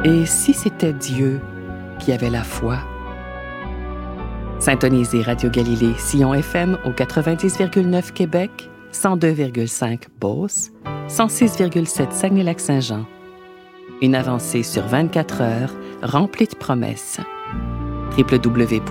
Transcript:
Et si c'était Dieu qui avait la foi? Syntonisez Radio Galilée Sion FM au 90,9 Québec, 102,5 Beauce, 106,7 Saguenay-Lac-Saint-Jean. Une avancée sur 24 heures remplie de promesses. www.radiogalilée.ca